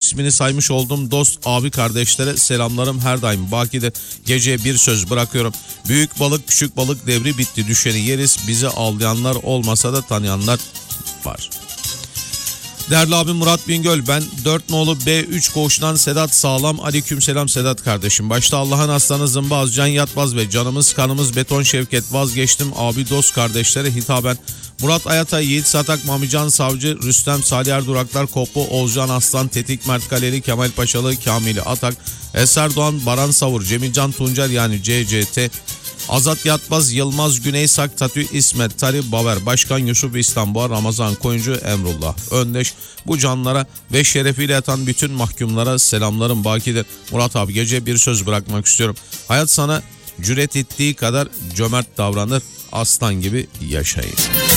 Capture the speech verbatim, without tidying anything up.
ismini saymış olduğum dost, abi, kardeşlere selamlarım her daim bakidir. Geceye bir söz bırakıyorum. Büyük balık küçük balık devri bitti, düşeni yeriz. Bizi ağlayanlar olmasa da tanıyanlar var. Değerli abim Murat Bingöl, ben dört nolu B üç koğuştan Sedat Sağlam. Aleykümselam Sedat kardeşim. Başta Allah'ın aslanı Zımbaz, Can Yatmaz ve canımız kanımız Beton Şevket vazgeçtim abi dost kardeşlere hitaben. Murat Ayatay, Yiğit Satak, Mamican Savcı, Rüstem, Salih Erduraklar, Koplu, Oğuzcan Aslan, Tetik, Mert Kaleli, Kemal Paşalı, Kamili Atak, Eser Doğan, Baran Savur, Cemilcan Tuncer yani C C T, Azat Yatmaz, Yılmaz Güney Sak, Tatü İsmet, Tari Baver, Başkan Yusuf İstanbul, Ramazan Koyuncu, Emrullah Öndeş. Bu canlara ve şerefiyle yatan bütün mahkumlara selamlarım bakidir. Murat abi, gece bir söz bırakmak istiyorum. Hayat sana cüret ettiği kadar cömert davranır, aslan gibi yaşayın.